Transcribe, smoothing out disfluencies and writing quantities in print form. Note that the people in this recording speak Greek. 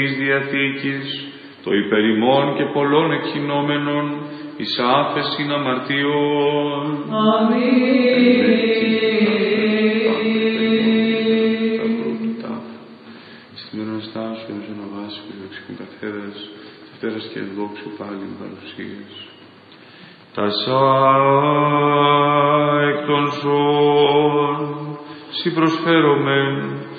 της Διαθήκης, το υπερημών και πολλών εκχυνόμενων, εις άφεσιν αμαρτιών. Αμήν. Στην Αναστάσου, ενός αναβάσου και δεξιούν καθέδας, Δευτέρας και δόξου πάλι παρουσίες. Τα εκ των ζώων, σοι προσφέρομεν,